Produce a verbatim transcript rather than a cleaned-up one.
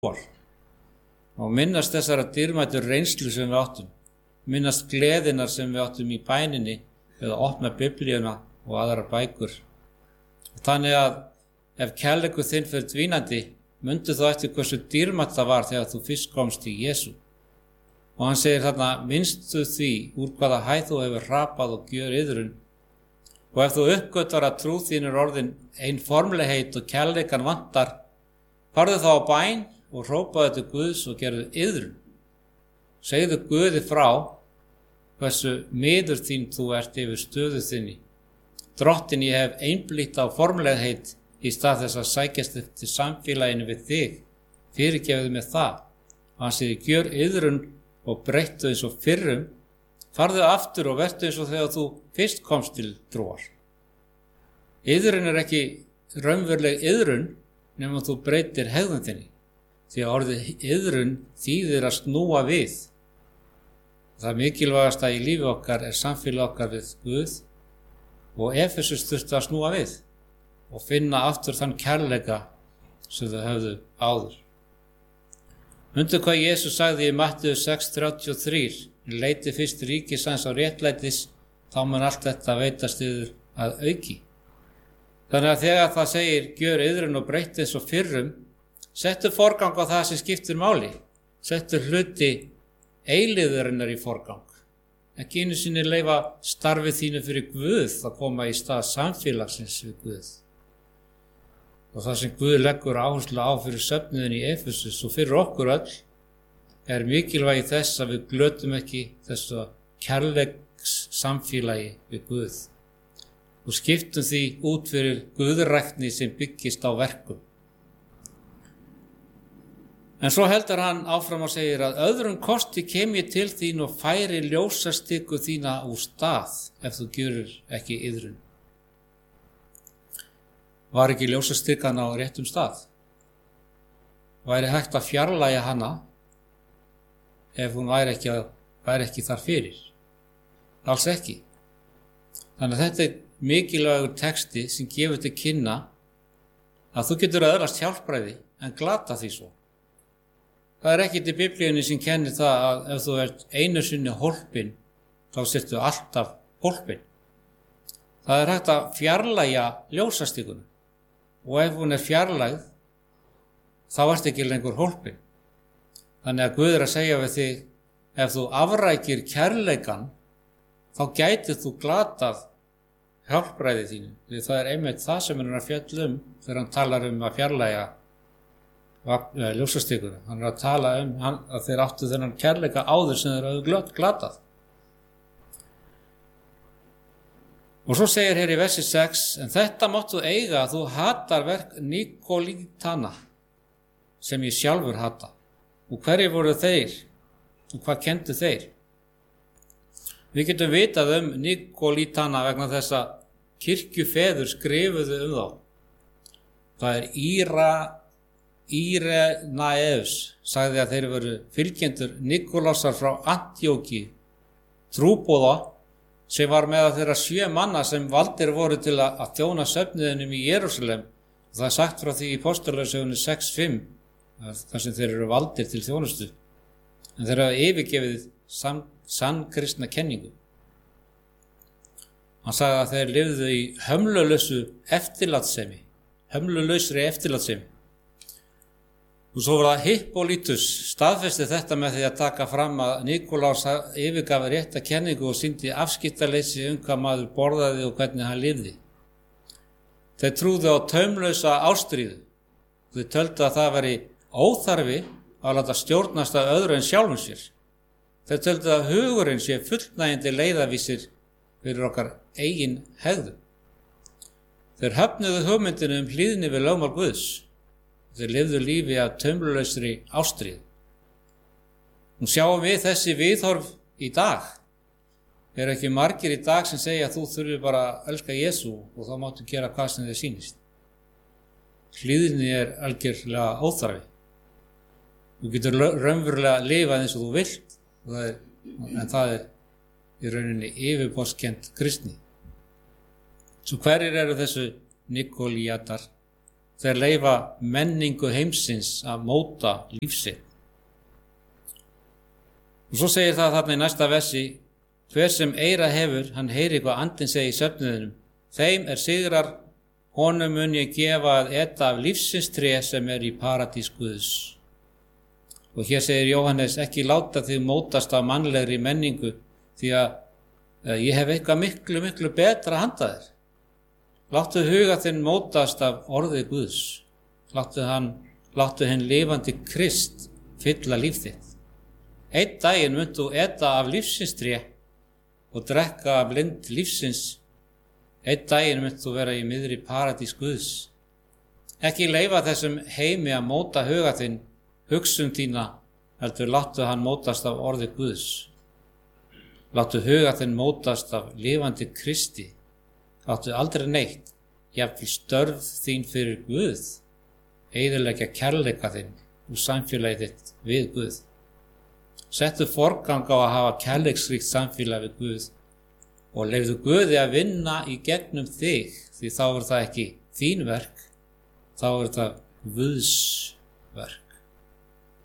og minnast þessara dýrmætu reynslu sem við áttum, minnast gleðinar sem við áttum í bæninni eða opna biblíuna og aðrar bækur. Þannig að ef kærleikur þinn fer dvínandi, mundu þú eftir hversu dýrmætt það var þegar þú fyrst komst í Jesú. Og hann segir þarna, minnstu því úr hvaða hæð þú hefur hrapað og gjör iðrun. Og ef þú uppgötvar að trú þín er orðin ein formlegheit og kærleikan vantar, farðu þá á bæn og hrópaðu til Guðs og gerðu iðrun. Segðu Guði frá hversu miður þín þú ert yfir stöðu þinni. Drottin, ég hef einblítt á formlegheit í stað þess að sækjast eftir samfélaginu við þig. Fyrirgefðu mér það. Og hann segir, gjör iðrun og breyttu eins og fyrrum. Farðu aftur og vertu eins og þegar þú fyrst komst til trúar. Iðrun er ekki raunveruleg iðrun nema þú breytir hegðun þinni. Því að orðið iðrun þýðir að snúa við. Það mikilvægasta í lífi okkar er samfélag okkar við Guð og Efesus þurftu að snúa við og finna aftur þann kærleika sem þau höfðu áður. Mundu hvað Jesús sagði í Mattheus sex þrjátíu og þrjú, leiti fyrst ríkis hans á réttlætis, þá mun allt þetta veitast yður að auki. Þannig að þegar það segir, gjör iðrun og breytti eins og fyrrum, settu forgang á það sem skiptir máli, settu hluti eilíðurinnar í forgang. Ekki einu sinni leyfa starfið þínu fyrir Guð að koma í stað samfélagsins við Guð. Og það sem Guð leggur áherslu á fyrir söfnuðin í Efesus og fyrir okkur öll er mikilvægi þess að við glötum ekki þessu kærleiks samfélagi við Guð og skiptum því út fyrir guðræktni sem byggist á verkum. En svo heldur hann áfram og segir að öðrum kosti kem ég til þín og færi ljósastiku þína úr stað ef þú gjörir ekki iðrun. Var ekki ljósastikan á réttum stað? Væri hægt að fjarlægja hana ef hún væri ekki, að, væri ekki þar fyrir? Alls ekki. Þannig að þetta er mikilvægur texti sem gefur til kynna að þú getur öðlast hjálpræði en glata því svo. Það er ekkert í biblíunni sem kennir það að ef þú ert einu sinni hólpin, þá sértu alltaf hólpin. Það er hægt að fjarlægja ljósastikunum og ef hún er fjarlægð, þá ert ekki lengur hólpin. Þannig að Guð er að segja við þig, ef þú afrækir kærleikan, þá gætir þú glatað hjálpræði þínu. Því það er einmitt það sem hann er að fjalla um þegar hann talar um að fjarlægja ljósastikuna. Hann er að tala um hann, að þeir áttu þennan kærleika áður sem þeir hafðu glatað. Og svo segir hér í versi sex, en þetta máttu eiga að þú hatar verk Nikolítana sem ég sjálfur hata. Og hverjir voru þeir? Og hvað kendu þeir? Við getum vitað um Nikolítana vegna þess að kirkjufeður skrifuðu um þá. Það er Íra Írenaeus sagði að þeir voru fylgjendur Nikolásar frá Antíóki, trúboða sem var meðal þeirra sjö manna sem valdir voru til að, að þjóna söfnuðinum í Jerúsalem. Og það er sagt frá því í Póstulagssögunni sex fimm, þar sem þeir eru valdir til þjónustu. En þeir hafa yfirgefið sann, sann kristna kenningu. Hann sagði að þeir lifðu í hömlulausu eftirlátsemi, hömlulausri eftirlátsemi. Og svo var það Hippolytus staðfesti þetta með því að taka fram að Nikolás yfirgaf rétta kenningu og sýndi afskiptaleysi um hvað maður borðaði og hvernig hann lifði. Þeir trúðu á taumlausa ástríðu. Þeir töldu að það væri óþarfi að láta stjórnast af öðru en sjálfum sér. Þeir töldu að hugurinn sé fullnægjandi leiðavísir fyrir okkar eigin hegðun. Þeir höfnuðu hugmyndinu um hlýðni við lögmál Guðs. Þeir lifðu lífi af taumlausri ástríðu. Nú sjáum við þessi viðhorf í dag. Er ekki margir í dag sem segja að þú þurfir bara að elska Jesú og þá máttu gera hvað sem þér sýnist. Hlýðni er algjörlega óþarfi. Þú getur raunverulega lifað eins og þú vilt, og það er, en það er í rauninni yfirborðskennd kristni. Svo hverjir eru þessu Nikolítar? þeir leyfa menningu heimsins að móta lífsitt. Og svo segir það þarna í næsta versi, hver sem eyra hefur, hann heyri hvað andinn segi í söfnuðinum. Þeim er sigrar, honum mun ég gefa að eta af lífsins tré sem er í paradís Guðs. Og hér segir Jóhannes, ekki láta þig mótast af mannlegri menningu, því að ég hef eitthvað miklu, miklu betra handa þér. Láttu huga þinn mótast af orði Guðs. Láttu hann, láttu hinn lifandi Krist fylla líf þitt. Einn daginn munt þú eta af lífsins tré og drekka af lind lífsins. Einn daginn munt þú vera í miðri paradís Guðs. Ekki leyfa þessum heimi að móta huga þinn, hugsun þína, heldur láttu hann mótast af orði Guðs. Láttu huga þinn mótast af lifandi Kristi. Láttu aldrei neitt, jafnvel störf þín fyrir Guð, eyðileggja kærleika þinn og samfélagið þitt við Guð. Settu forgang á að hafa kærleiksríkt samfélag við Guð og leyfðu Guði að vinna í gegnum þig, því þá er það ekki þín verk, þá er það Guðs verk.